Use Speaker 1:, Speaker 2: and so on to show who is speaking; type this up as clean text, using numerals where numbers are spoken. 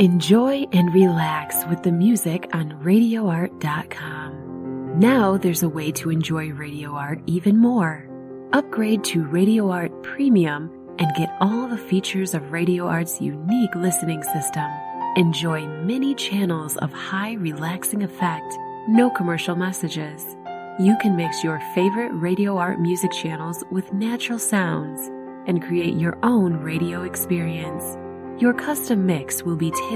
Speaker 1: Enjoy and relax with the music on RadioArt.com. Now there's a way to enjoy Radio Art even more. Upgrade to Radio Art Premium and get all the features of Radio Art's unique listening system. Enjoy many channels of high relaxing effect, no commercial messages. You can mix your favorite Radio Art music channels with natural sounds and create your own radio experience. Your custom mix will be tailored